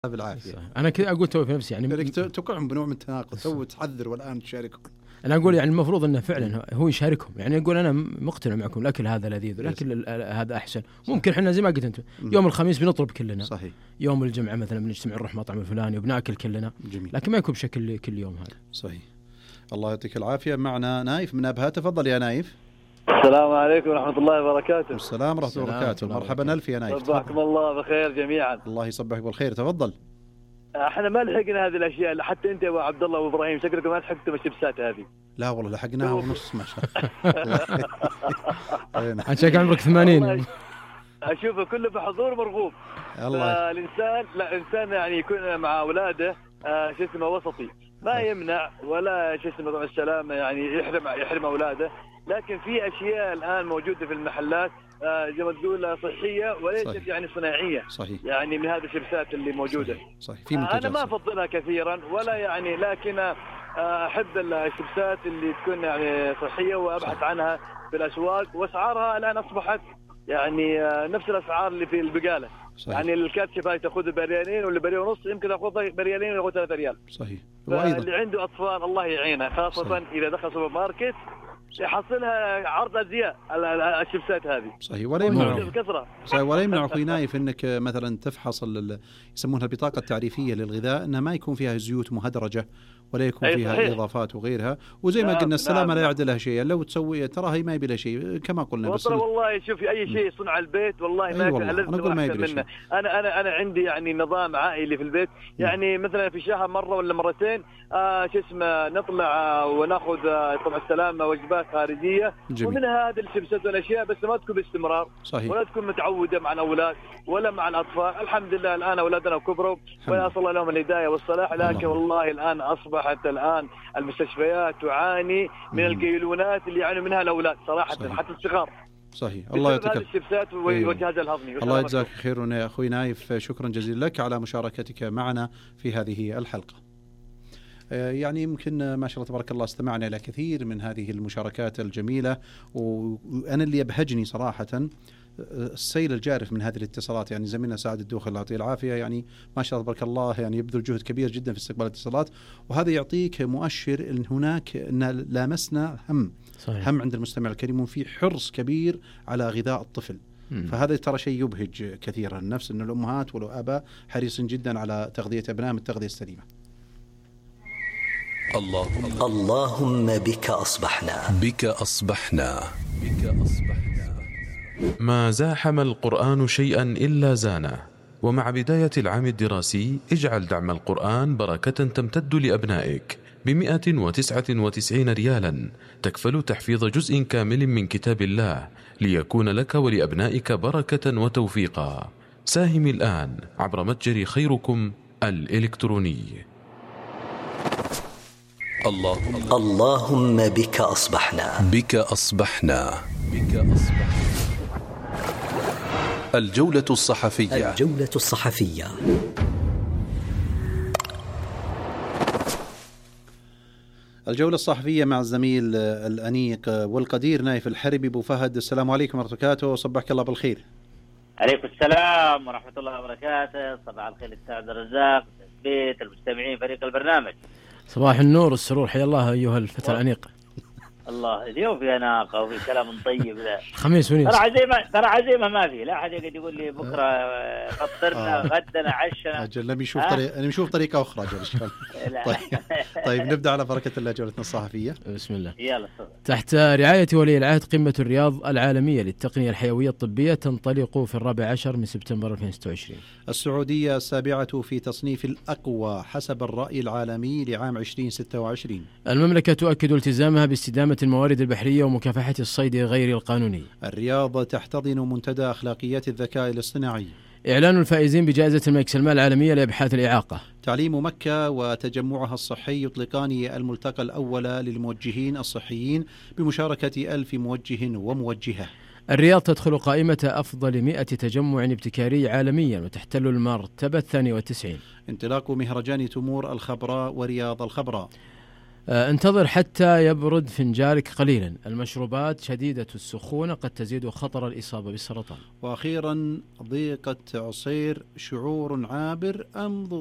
بالعافية. أنا كذا أقول توي في نفسي يعني توقعهم بنوع من التناقض، تو تحذر والآن تشاركهم. أنا أقول يعني المفروض أنه فعلا هو يشاركهم، يعني يقول أنا مقتنع معكم الأكل هذا لذيذ والأكل هذا أحسن. ممكن إحنا زي ما قلت أنت يوم الخميس بنطلب كلنا، صحيح. يوم الجمعة مثلا بنجتمع نروح مطعم الفلاني وبناكل كلنا، جميل. لكن ما يكون بشكل كل يوم هذا. صحيح. الله يعطيك العافية. معنا نايف من أبها، تفضل يا نايف. السلام عليكم ورحمة الله وبركاته. السلام ورحمة الله وبركاته. مرحبا ألف يا نايف. صباحكم الله بخير جميعا. الله يصبحك بالخير، تفضل. احنا ما لحقنا هذه الاشياء، حتى انت يا عبد الله وابراهيم شكلكم ما لحقتوا الشبسات هذه. لا والله لحقناها ونص ما شاء الله. عشان عمرك 80. اشوفه كله بحضور مرغوب. الانسان يعني يكون مع اولاده شو اسمه وسطي، ما يمنع ولا شو اسمه طبعا السلام يعني يحرم اولاده، لكن في اشياء الان موجوده في المحلات زي ما تقول صحيه وليست صحيح. يعني صناعيه، صحيح. يعني من هذه الشبسات اللي موجوده، صحيح. في انا ما افضلها كثيرا ولا يعني، لكن احب الشبسات اللي تكون يعني صحيه وابحث صحيح. عنها في الاسواق، واسعارها الان اصبحت يعني نفس الاسعار اللي في البقاله، صحيح. يعني الكاتشب هاي تاخذ بريالين ولا بريال ونص، يمكن تاخذ بريالين وياخذ 3 ريال، صحيح. اللي عنده اطفال الله يعينه، خاصه صحيح. اذا دخل سوبر ماركت يحصلها عرض ازياء الشبسات هذه، صحيح. ولا يمنع اخوي نايف انك مثلا تفحص يسمونها البطاقه التعريفيه للغذاء، انها ما يكون فيها زيوت مهدرجه ولا يكون فيها صحيح. اضافات وغيرها، وزي ما قلنا السلامه لا يعدلها شيء، لو تسوي ترى هي ما يبي لها شيء كما قلنا، بس والله شوف اي شيء صنع البيت والله ما يكون ألذ منه. انا عندي يعني نظام عائلي في البيت، يعني مثلا في شهر مره ولا مرتين شو اسمه نطلع وناخذ طبعا السلامه وجبات خارجيه، جميل. ومنها هذه الشبسات والاشياء، بس ما تكون باستمرار، صحيح. ولا تكون متعوده مع الاولاد ولا مع الاطفال. الحمد لله الان اولادنا كبروا ونسال الله لهم الهدايه والصلاح، لكن والله الان اصبحت الان المستشفيات تعاني من القيلونات اللي يعانوا منها الاولاد صراحه، صحيح. حتى الصغار، صحيح. الله يعطيك الشبسات والجهاز الهضمي. الله يجزاك خير يا اخوي نايف، شكرا جزيلا لك على مشاركتك معنا في هذه الحلقه. يعني يمكن ما شاء الله تبارك الله استمعنا إلى كثير من هذه المشاركات الجميلة، وأنا اللي يبهجني صراحة السيل الجارف من هذه الاتصالات. يعني زميلنا سعد الدوخل الله يعطيه العافية، يعني ما شاء الله تبارك الله يعني يبذل جهد كبير جدا في استقبال الاتصالات، وهذا يعطيك مؤشر أن هناك أن لامسنا صحيح. هم عند المستمع الكريم، وفي حرص كبير على غذاء الطفل. فهذا ترى شيء يبهج كثيرا النفس، أن الأمهات والآباء حريصين جدا على تغذية أبنائهم التغذية السليمة. اللهم بك أصبحنا. ما زاحم القرآن شيئا إلا زانه، ومع بداية العام الدراسي اجعل دعم القرآن بركة تمتد لأبنائك ب199 ريالا، تكفل تحفيظ جزء كامل من كتاب الله ليكون لك ولأبنائك بركة وتوفيقا. ساهم الآن عبر متجر خيركم الإلكتروني. اللهم بك أصبحنا. الجولة الصحفية. الجولة الصحفية مع الزميل الأنيق والقدير نايف الحربي. أبو فهد، السلام عليكم ورحمة الله وبركاته، صبحك الله بالخير. عليكم السلام ورحمة الله وبركاته، صباح الخير للسعد الرزاق تثبيت المستمعين فريق البرنامج. صباح النور والسرور، حيا الله أيها الفتى الأنيق. الله اليوم في أناقة وفي كلام طيب. لا خميس ونيس، ترى عزيمة ما في، لا أحد يقعد يقول لي بكرة فطرنا غدنا عشنا. أجل نشوف طريقة أخرى أجل. طيب نبدأ على بركة الله جولتنا الصحفية. بسم الله. يلا. تحت رعاية ولي العهد قمة الرياض العالمية للتقنية الحيوية الطبية تنطلق في 14 من سبتمبر 2026. السعودية السابعة في تصنيف الأقوى حسب الرأي العالمي لعام 2026. المملكة تؤكد التزامها باستدامة الموارد البحرية ومكافحة الصيد غير القانوني. الرياض تحتضن منتدى أخلاقيات الذكاء الاصطناعي. إعلان الفائزين بجائزة الملك سلمان العالمية لأبحاث الإعاقة. تعليم مكة وتجمعها الصحي يطلقان الملتقى الأول للموجهين الصحيين بمشاركة 1000 موجه وموجهة. الرياض تدخل قائمة أفضل 100 تجمع ابتكاري عالميا وتحتل المرتبة 92. انطلاق مهرجان تمور الخبراء ورياض الخبراء. انتظر حتى يبرد فنجانك قليلا. المشروبات شديدة السخونة قد تزيد خطر الإصابة بالسرطان. وأخيرا ضيقة عصير شعور عابر أم